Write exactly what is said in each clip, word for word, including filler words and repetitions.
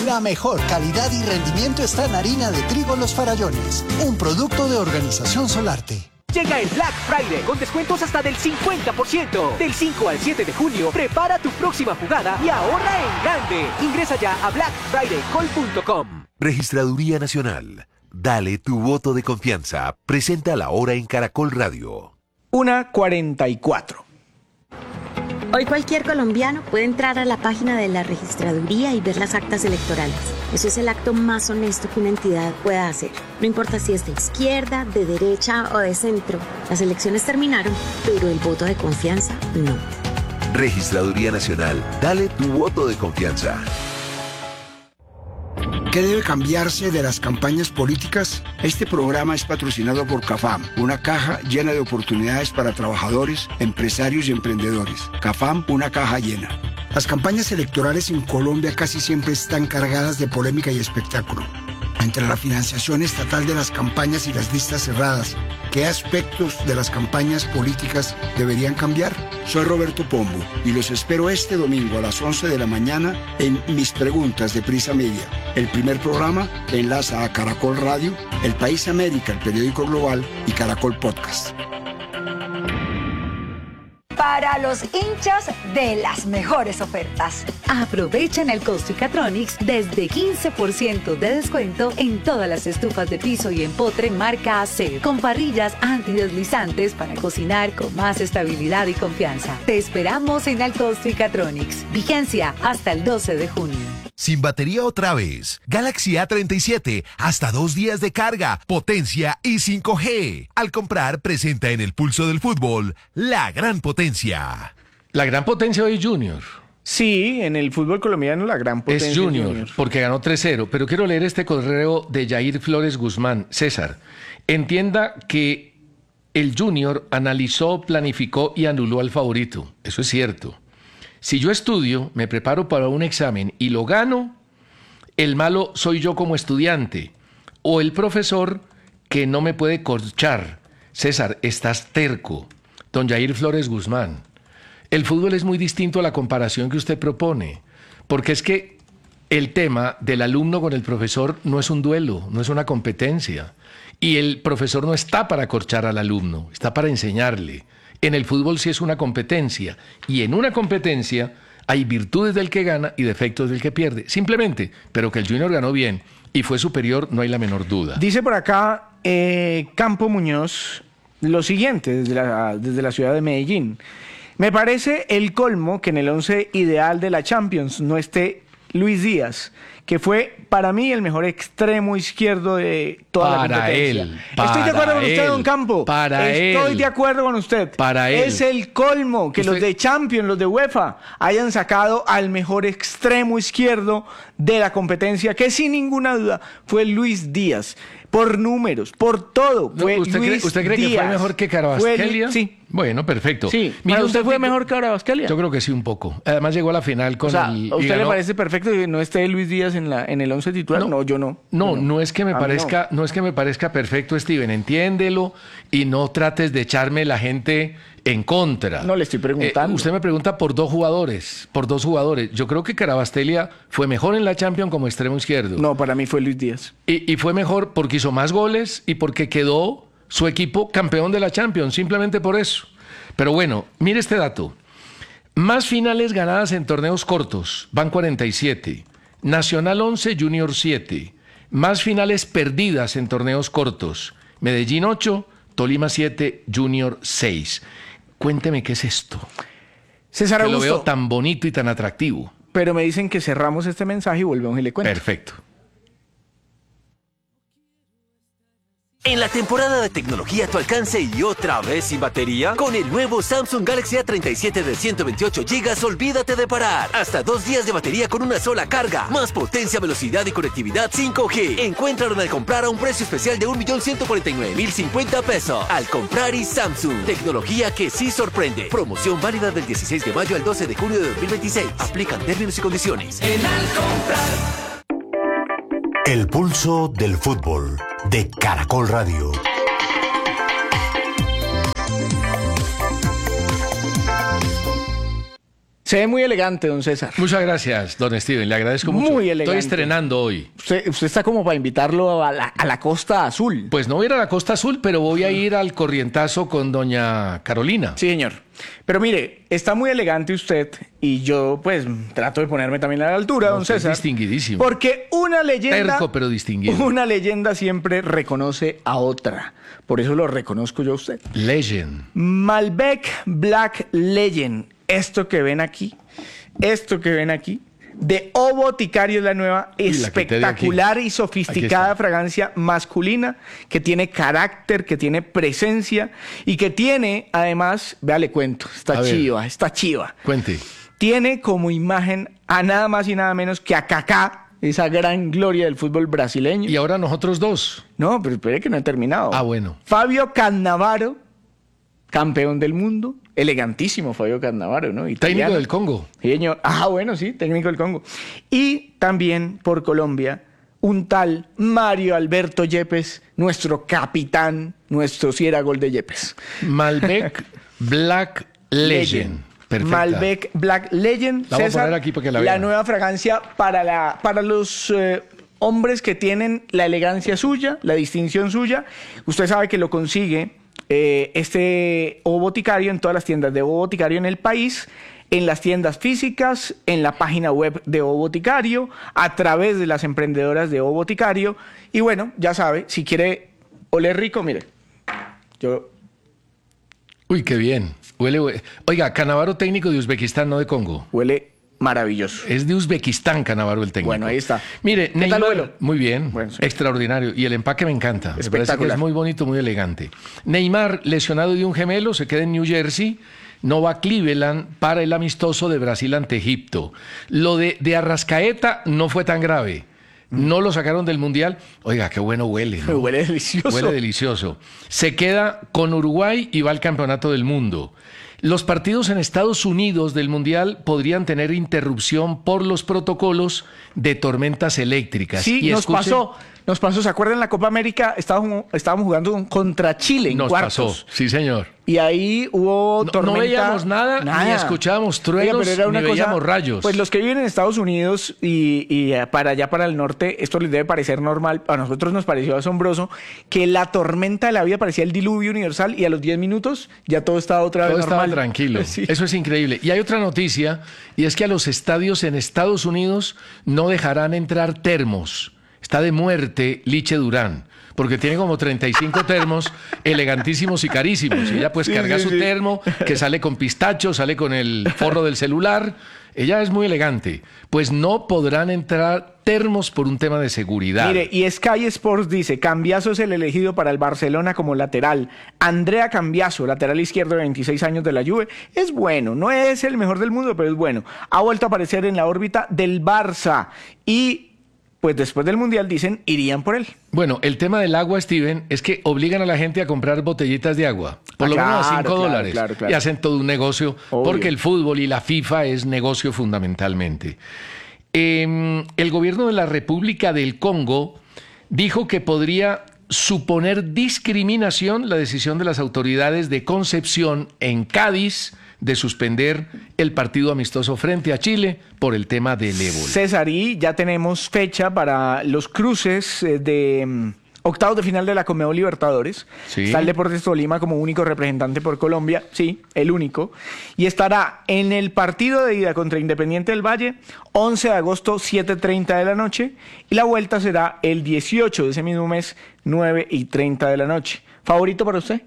La mejor calidad y rendimiento está en harina de trigo Los Farallones, un producto de Organización Solarte. Llega el Black Friday con descuentos hasta del cincuenta por ciento. Del cinco al siete de junio, prepara tu próxima jugada y ahorra en grande. Ingresa ya a black friday call punto com. Registraduría Nacional. Dale tu voto de confianza. Presenta la hora en Caracol Radio. una cuarenta y cuatro. Hoy cualquier colombiano puede entrar a la página de la registraduría y ver las actas electorales. Eso es el acto más honesto que una entidad pueda hacer. No importa si es de izquierda, de derecha o de centro. Las elecciones terminaron, pero el voto de confianza no. Registraduría Nacional. Dale tu voto de confianza. ¿Qué debe cambiarse de las campañas políticas? Este programa es patrocinado por CAFAM, una caja llena de oportunidades para trabajadores, empresarios y emprendedores. CAFAM, una caja llena. Las campañas electorales en Colombia casi siempre están cargadas de polémica y espectáculo. Entre la financiación estatal de las campañas y las listas cerradas, ¿qué aspectos de las campañas políticas deberían cambiar? Soy Roberto Pombo y los espero este domingo a las once de la mañana en Mis Preguntas de Prisa Media, el primer programa que enlaza a Caracol Radio, El País América, el periódico global y Caracol Podcast. Para los hinchas de las mejores ofertas. Aprovecha en el Costricatronics desde quince por ciento de descuento en todas las estufas de piso y empotre marca A C, con parrillas antideslizantes para cocinar con más estabilidad y confianza. Te esperamos en el Costricatronics. Vigencia hasta el doce de junio. Sin batería otra vez. Galaxy A treinta y siete, hasta dos días de carga, potencia y cinco G. Al comprar, presenta en el pulso del fútbol la gran potencia. La gran potencia hoy es Junior. Sí, en el fútbol colombiano la gran potencia es Junior, es Junior. Porque ganó tres cero. Pero quiero leer este correo de Jair Flores Guzmán. César, entienda que el Junior analizó, planificó y anuló al favorito. Eso es cierto. Si yo estudio, me preparo para un examen y lo gano, el malo soy yo como estudiante o el profesor que no me puede corchar. César, estás terco. Don Jair Flores Guzmán, el fútbol es muy distinto a la comparación que usted propone, porque es que el tema del alumno con el profesor no es un duelo, no es una competencia, y el profesor no está para corchar al alumno, está para enseñarle. En el fútbol sí es una competencia, y en una competencia hay virtudes del que gana y defectos del que pierde, simplemente, pero que el Junior ganó bien y fue superior, no hay la menor duda. Dice por acá eh, Campo Muñoz lo siguiente desde la, desde la ciudad de Medellín. Me parece el colmo que en el once ideal de la Champions no esté Luis Díaz, que fue para mí el mejor extremo izquierdo de toda para la competencia. Él, Estoy de acuerdo con él, usted, don Campo. Para Estoy él, de acuerdo con usted. Para es él. el colmo que usted... los de Champions, los de UEFA, hayan sacado al mejor extremo izquierdo de la competencia, que sin ninguna duda fue Luis Díaz. Por números, por todo. Fue ¿Usted, Luis cree, ¿Usted cree Díaz. que fue mejor que Carabasquelia? Sí. Bueno, perfecto. Sí. Mira, ¿Usted fue tipo, mejor que Carabasquelia? Yo creo que sí, un poco. Además llegó a la final con o sea, el... ¿a usted ganó... le parece perfecto que no esté Luis Díaz en la en el once titular? No, no yo no. No, yo no. no es que me a parezca, no. no es que me parezca perfecto, Steven. Entiéndelo y no trates de echarme la gente en contra. No le estoy preguntando. Eh, usted me pregunta por dos jugadores, por dos jugadores. Yo creo que Carabasquelia fue mejor en la Champions como extremo izquierdo. No, para mí fue Luis Díaz. Y, y fue mejor porque hizo más goles y porque quedó su equipo campeón de la Champions, simplemente por eso. Pero bueno, mire este dato. Más finales ganadas en torneos cortos, van cuarenta y siete. Nacional once, Junior siete. Más finales perdidas en torneos cortos, Medellín ocho, Tolima siete, Junior seis. Cuénteme qué es esto. César Augusto. Que lo veo tan bonito y tan atractivo. Pero me dicen que cerramos este mensaje y volvemos y le cuento. Perfecto. En la temporada de tecnología a tu alcance y otra vez sin batería, con el nuevo Samsung Galaxy A treinta y siete de ciento veintiocho gigas, olvídate de parar. Hasta dos días de batería con una sola carga. Más potencia, velocidad y conectividad cinco G. Encuéntralo al comprar a un precio especial de un millón ciento cuarenta y nueve mil cincuenta pesos. Al comprar y Samsung. Tecnología que sí sorprende. Promoción válida del dieciséis de mayo al doce de junio de dos mil veintiséis. Aplican términos y condiciones. En Al comprar. El pulso del fútbol de Caracol Radio. Se ve muy elegante, don César. Muchas gracias, don Steven. Le agradezco mucho. Muy elegante. Estoy estrenando hoy. Usted, usted está como para invitarlo a la, a la Costa Azul. Pues no voy a ir a la Costa Azul, pero voy a ir al corrientazo con doña Carolina. Sí, señor. Pero mire, está muy elegante usted y yo pues trato de ponerme también a la altura, No, don usted es César. distinguidísimo. Porque una leyenda... Terco, pero distinguido. Una leyenda siempre reconoce a otra. Por eso lo reconozco yo a usted. Legend. Malbec Black Legend. Esto que ven aquí, esto que ven aquí, de O Boticario es la nueva Y la quité de espectacular aquí. y sofisticada Aquí está. fragancia masculina que tiene carácter, que tiene presencia y que tiene, además, vea, le cuento, está A ver. chiva, está chiva. Cuente. Tiene como imagen a nada más y nada menos que a Kaká, esa gran gloria del fútbol brasileño. Y ahora nosotros dos. No, pero espere que no he terminado. Ah, bueno. Fabio Cannavaro, campeón del mundo, elegantísimo Fabio Cannavaro, ¿no? Técnico Italiano. del Congo. Sí, señor. Ah, bueno, sí, técnico del Congo. Y también por Colombia, un tal Mario Alberto Yepes, nuestro capitán, nuestro si era gol de Yepes. Malbec Black Legend. Perfecta. Malbec Black Legend. La voy a César, poner aquí para que la vean. nueva fragancia para, la, para los eh, hombres que tienen la elegancia suya, la distinción suya. Usted sabe que lo consigue eh, este O Boticario en todas las tiendas de O Boticario en el país, en las tiendas físicas, en la página web de O Boticario, a través de las emprendedoras de O Boticario. Y bueno, ya sabe, si quiere oler rico, mire, yo... Uy, qué bien. Huele, hue- Oiga, Cannavaro técnico de Uzbekistán, no de Congo. Huele maravilloso. Es de Uzbekistán, Cannavaro el técnico. Bueno, ahí está. Mire, ¿Qué Neymar, tal huelo? muy bien, Bueno, sí. extraordinario. Y el empaque me encanta. Me parece que Espectacular. es muy bonito, muy elegante. Neymar, lesionado de un gemelo, se queda en New Jersey. No va a Cleveland para el amistoso de Brasil ante Egipto. Lo de, de Arrascaeta no fue tan grave. No lo sacaron del Mundial. Oiga, qué bueno huele, ¿no? Huele delicioso. Huele delicioso. Se queda con Uruguay y va al Campeonato del Mundo. Los partidos en Estados Unidos del Mundial podrían tener interrupción por los protocolos de tormentas eléctricas. Sí, Y nos escuchen, pasó. Nos pasó, ¿se acuerdan? En la Copa América estábamos, estábamos jugando contra Chile en Nos cuartos. pasó, sí señor. Y ahí hubo No- tormenta. no veíamos nada, ni escuchábamos truenos, ni veíamos rayos. Pues los que viven en Estados Unidos y, y eh, para allá, para el norte, esto les debe parecer normal. A nosotros nos pareció asombroso que la tormenta de la vida parecía el diluvio universal y a los diez minutos ya todo estaba otra vez Todo estaba normal. tranquilo. Sí. Eso es increíble. Y hay otra noticia, y es que a los estadios en Estados Unidos no dejarán entrar termos. Está de muerte Liche Durán, porque tiene como treinta y cinco termos elegantísimos y carísimos. Y ella pues Sí, carga sí, su sí. termo, que sale con pistacho, sale con el forro del celular. Ella es muy elegante. Pues no podrán entrar termos por un tema de seguridad. Mire, y Sky Sports dice, Cambiaso es el elegido para el Barcelona como lateral. Andrea Cambiaso, lateral izquierdo de veintiséis años de la Juve, es bueno, no es el mejor del mundo, pero es bueno. Ha vuelto a aparecer en la órbita del Barça y pues después del Mundial dicen, irían por él. Bueno, el tema del agua, Steven, es que obligan a la gente a comprar botellitas de agua, por Ah, lo menos a claro, cinco claro, dólares, claro, claro. y hacen todo un negocio, Obvio. porque el fútbol y la FIFA es negocio fundamentalmente. Eh, el gobierno de la República del Congo dijo que podría suponer discriminación la decisión de las autoridades de Concepción en Cádiz de suspender el partido amistoso frente a Chile por el tema del ébola. César, y ya tenemos fecha para los cruces eh, de mm, octavos de final de la Conmebol Libertadores. Sí. Está el Deportes Tolima como único representante por Colombia, sí, el único. Y estará en el partido de ida contra Independiente del Valle, once de agosto, siete y treinta de la noche. Y la vuelta será el dieciocho de ese mismo mes, nueve y treinta de la noche. ¿Favorito para usted?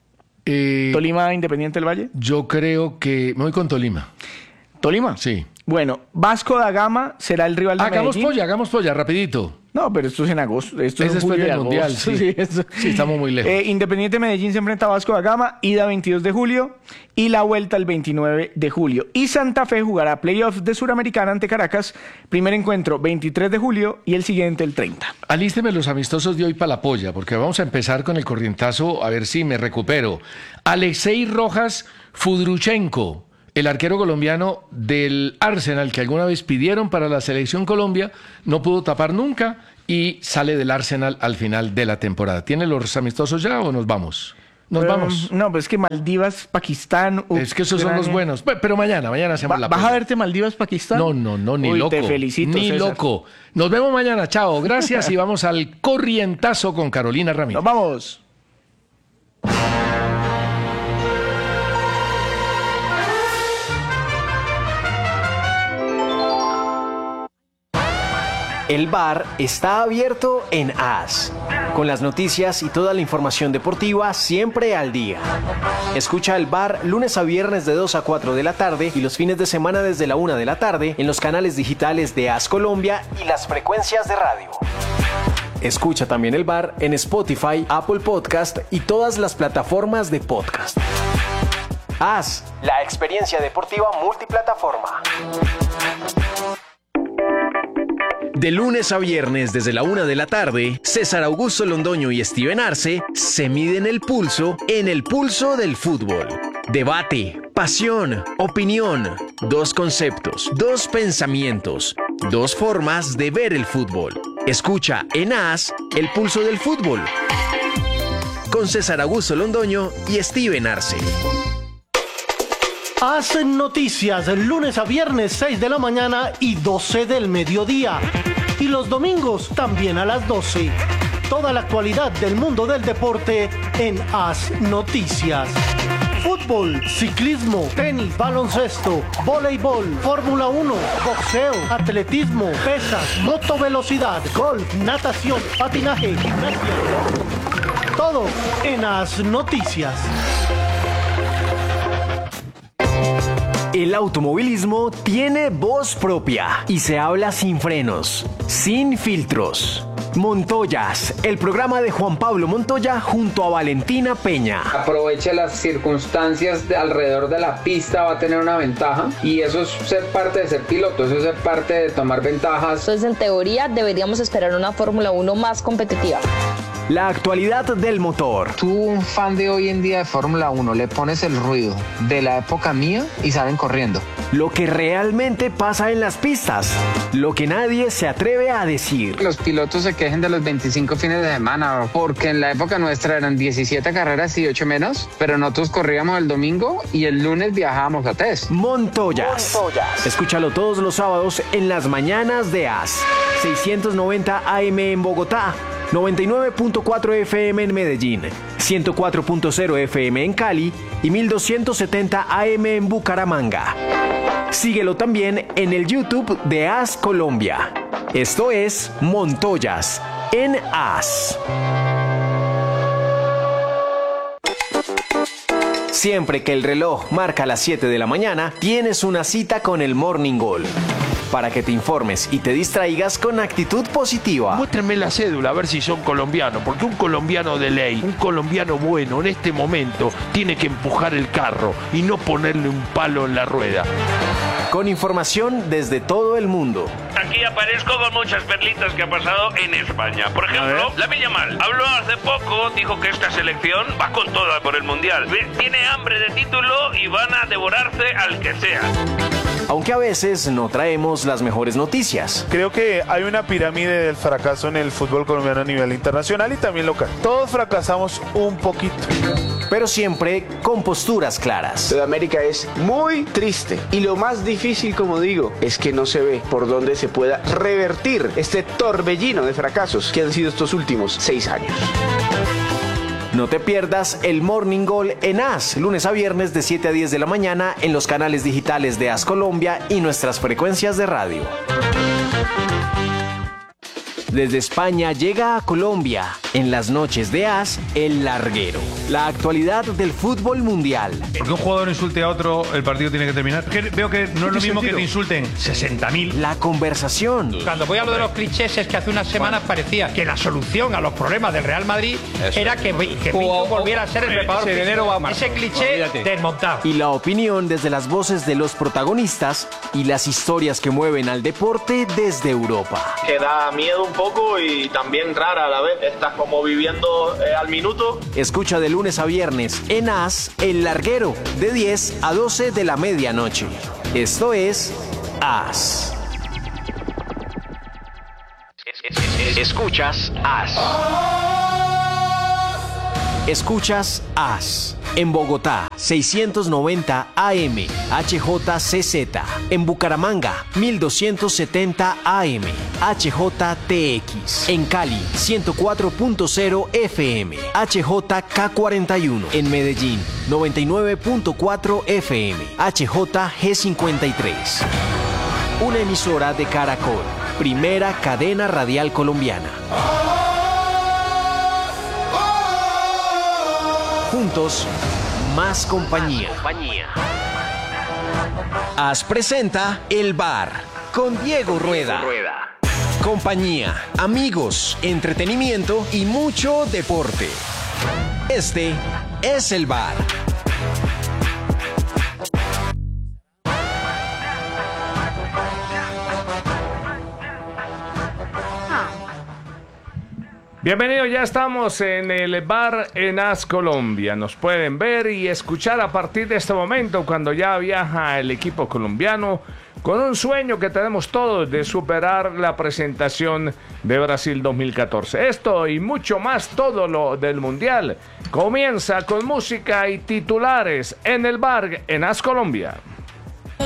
Eh, ¿Tolima, Independiente del Valle? Yo creo que me voy con Tolima. ¿Tolima? Sí. Bueno, Vasco da Gama será el rival de Hagamos Medellín. polla, hagamos polla, rapidito. No, pero esto es en agosto. Esto Es en después julio del y Mundial, agosto. sí. esto- Sí, estamos muy lejos. Eh, Independiente Medellín se enfrenta a Vasco da Gama, ida veintidós de julio y la vuelta el veintinueve de julio. Y Santa Fe jugará playoffs de Suramericana ante Caracas, primer encuentro veintitrés de julio y el siguiente el treinta. Alísteme los amistosos de hoy para la polla, porque vamos a empezar con el corrientazo, a ver si me recupero. Alexei Rojas Fudruchenko, el arquero colombiano del Arsenal, que alguna vez pidieron para la selección Colombia, no pudo tapar nunca y sale del Arsenal al final de la temporada. ¿Tiene los amistosos ya o nos vamos? Nos Pero, vamos. No, pues es que Maldivas, Pakistán... Es que esos son los buenos. Pe- Pero mañana, mañana hacemos ¿Va- la ¿Vas prueba. a verte Maldivas, Pakistán? No, no, no, ni Uy, loco. te felicito, Ni César. loco. Nos vemos mañana, chao. Gracias y vamos al corrientazo con Carolina Ramírez. Nos vamos. El bar está abierto en A S, con las noticias y toda la información deportiva siempre al día. Escucha el bar lunes a viernes de dos a cuatro de la tarde y los fines de semana desde la una de la tarde en los canales digitales de A S Colombia y las frecuencias de radio. Escucha también el bar en Spotify, Apple Podcast y todas las plataformas de podcast. A S, la experiencia deportiva multiplataforma. De lunes a viernes desde la una de la tarde, César Augusto Londoño y Steven Arce se miden el pulso en el pulso del fútbol. Debate, pasión, opinión, dos conceptos, dos pensamientos, dos formas de ver el fútbol. Escucha en A S el pulso del fútbol con César Augusto Londoño y Steven Arce. Hacen noticias lunes a viernes seis de la mañana y doce del mediodía. Y los domingos también a las doce. Toda la actualidad del mundo del deporte en Haz Noticias. Fútbol, ciclismo, tenis, baloncesto, voleibol, Fórmula uno, boxeo, atletismo, pesas, motovelocidad, golf, natación, patinaje, gimnasia. Todo en Haz Noticias. El automovilismo tiene voz propia y se habla sin frenos, sin filtros. Montoyas, el programa de Juan Pablo Montoya junto a Valentina Peña. Aproveche las circunstancias de alrededor de la pista, va a tener una ventaja y eso es ser parte de ser piloto, eso es ser parte de tomar ventajas. Entonces, en teoría, deberíamos esperar una Fórmula uno más competitiva. La actualidad del motor. Tú, un fan de hoy en día de Fórmula uno, le pones el ruido de la época mía y salen corriendo. Lo que realmente pasa en las pistas. Lo que nadie se atreve a decir. Los pilotos se quejen de los veinticinco fines de semana, porque en la época nuestra eran diecisiete carreras y ocho menos, pero nosotros corríamos el domingo y el lunes viajábamos a test. Montoyas. Montoyas. Escúchalo todos los sábados en las mañanas de A S. seiscientos noventa A M en Bogotá. noventa y nueve punto cuatro F M en Medellín, ciento cuatro punto cero F M en Cali y mil doscientos setenta A M en Bucaramanga. Síguelo también en el YouTube de A S Colombia. Esto es Montoyas en A S. Siempre que el reloj marca las siete de la mañana, tienes una cita con el Morning Goal. Para que te informes y te distraigas con actitud positiva. Muéstrenme la cédula a ver si son colombianos, porque un colombiano de ley, un colombiano bueno en este momento tiene que empujar el carro y no ponerle un palo en la rueda. Con información desde todo el mundo. Aquí aparezco con muchas perlitas que ha pasado en España. Por ejemplo, Lamine Yamal habló hace poco, dijo que esta selección va con toda por el Mundial. Tiene hambre de título y van a devorarse al que sea. Aunque a veces no traemos las mejores noticias. Creo que hay una pirámide del fracaso en el fútbol colombiano a nivel internacional y también local. Todos fracasamos un poquito. Pero siempre con posturas claras. Sudamérica es muy triste y lo más difícil, como digo, es que no se ve por dónde se pueda revertir este torbellino de fracasos que han sido estos últimos seis años. No te pierdas el Morning Goal en A S, lunes a viernes de siete a diez de la mañana en los canales digitales de A S Colombia y nuestras frecuencias de radio. Desde España llega a Colombia, en las noches de A S, El Larguero. La actualidad del fútbol mundial. Porque un jugador insulte a otro, el partido tiene que terminar. Que veo que no es lo mismo sentido? Que te insulten sesenta mil. La conversación. Cuando voy a lo de los clichés es que hace unas semanas bueno. parecía que la solución a los problemas del Real Madrid Eso. era que, que Pinto volviera a ser el preparador físico. Enero va a Ese cliché Olvídate. desmontado. Y la opinión desde las voces de los protagonistas y las historias que mueven al deporte desde Europa. Que da miedo un poco y también rara a la vez. Estás como viviendo eh, al minuto. Escucha de lunes a viernes en A S El Larguero de diez a doce de la medianoche. Esto es A S. Escuchas A S. Escuchas As. En Bogotá, seiscientos noventa A M, H J C Z. En Bucaramanga, mil doscientos setenta A M, H J T X. En Cali, ciento cuatro punto cero F M, H J K cuarenta y uno. En Medellín, noventa y nueve punto cuatro F M, H J G cincuenta y tres. Una emisora de Caracol, primera cadena radial colombiana. Juntos, más compañía. As presenta El Bar con Diego Rueda. Compañía, amigos, entretenimiento y mucho deporte. Este es El Bar. Bienvenidos, ya estamos en el bar en As Colombia. Nos pueden ver y escuchar a partir de este momento cuando ya viaja el equipo colombiano con un sueño que tenemos todos de superar la presentación de Brasil dos mil catorce. Esto y mucho más, todo lo del Mundial, comienza con música y titulares en el bar en As Colombia.